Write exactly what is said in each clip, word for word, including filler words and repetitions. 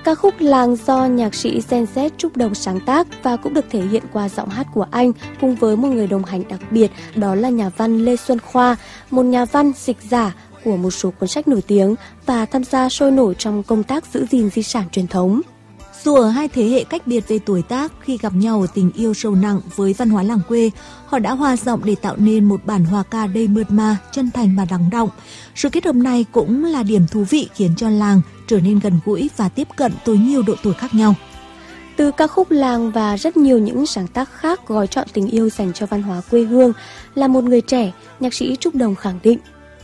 Ca khúc Làng do nhạc sĩ Gen Z Trúc Đồng sáng tác và cũng được thể hiện qua giọng hát của anh cùng với một người đồng hành đặc biệt, đó là nhà văn Lê Xuân Khoa, một nhà văn dịch giả của một số cuốn sách nổi tiếng và tham gia sôi nổi trong công tác giữ gìn di sản truyền thống. Dù ở hai thế hệ cách biệt về tuổi tác, khi gặp nhau ở tình yêu sâu nặng với văn hóa làng quê, họ đã hòa giọng để tạo nên một bản hòa ca đầy mượt mà, chân thành và lắng đọng. Sự kết hợp này cũng là điểm thú vị khiến cho làng trở nên gần gũi và tiếp cận tới nhiều độ tuổi khác nhau. Từ ca khúc Làng và rất nhiều những sáng tác khác gói trọn tình yêu dành cho văn hóa quê hương, là một người trẻ, nhạc sĩ Trúc Đồng khẳng định.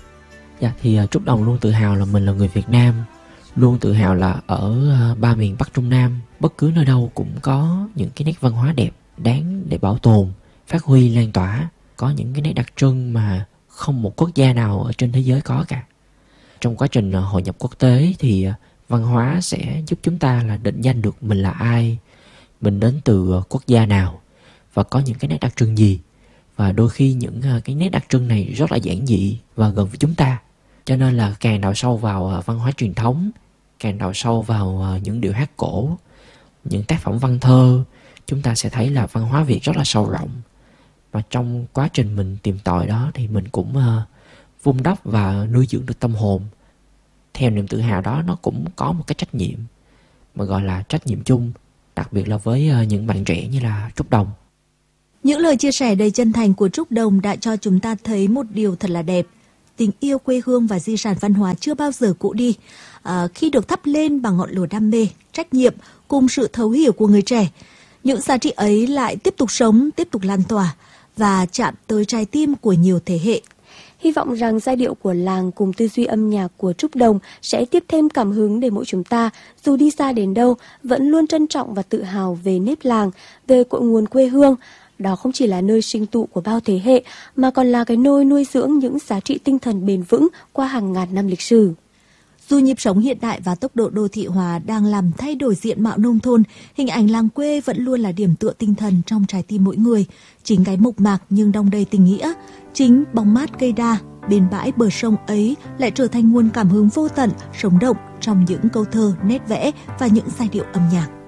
Dạ thì Trúc Đồng luôn tự hào là mình là người Việt Nam, luôn tự hào là ở ba miền Bắc Trung Nam, bất cứ nơi đâu cũng có những cái nét văn hóa đẹp đáng để bảo tồn, phát huy, lan tỏa, có những cái nét đặc trưng mà không một quốc gia nào ở trên thế giới có cả. Trong quá trình hội nhập quốc tế thì văn hóa sẽ giúp chúng ta là định danh được mình là ai, mình đến từ quốc gia nào và có những cái nét đặc trưng gì. Và đôi khi những cái nét đặc trưng này rất là giản dị và gần với chúng ta. Cho nên là càng đào sâu vào văn hóa truyền thống, càng đào sâu vào những điệu hát cổ, những tác phẩm văn thơ, chúng ta sẽ thấy là văn hóa Việt rất là sâu rộng. Và trong quá trình mình tìm tòi đó thì mình cũng uh, vun đắp và nuôi dưỡng được tâm hồn. Theo niềm tự hào đó, nó cũng có một cái trách nhiệm mà gọi là trách nhiệm chung, đặc biệt là với uh, những bạn trẻ như là Trúc Đồng. Những lời chia sẻ đầy chân thành của Trúc Đồng đã cho chúng ta thấy một điều thật là đẹp. Tình yêu quê hương và di sản văn hóa chưa bao giờ cũ đi. À, khi được thắp lên bằng ngọn lửa đam mê, trách nhiệm cùng sự thấu hiểu của người trẻ, những giá trị ấy lại tiếp tục sống, tiếp tục lan tỏa và chạm tới trái tim của nhiều thế hệ. Hy vọng rằng giai điệu của làng cùng tư duy âm nhạc của Trúc Đồng sẽ tiếp thêm cảm hứng để mỗi chúng ta, dù đi xa đến đâu, vẫn luôn trân trọng và tự hào về nếp làng, về cội nguồn quê hương. Đó không chỉ là nơi sinh tụ của bao thế hệ, mà còn là cái nôi nuôi dưỡng những giá trị tinh thần bền vững qua hàng ngàn năm lịch sử. Dù nhịp sống hiện đại và tốc độ đô thị hóa đang làm thay đổi diện mạo nông thôn, hình ảnh làng quê vẫn luôn là điểm tựa tinh thần trong trái tim mỗi người. Chính cái mộc mạc nhưng đong đầy tình nghĩa, chính bóng mát cây đa bên bãi bờ sông ấy lại trở thành nguồn cảm hứng vô tận, sống động trong những câu thơ, nét vẽ và những giai điệu âm nhạc.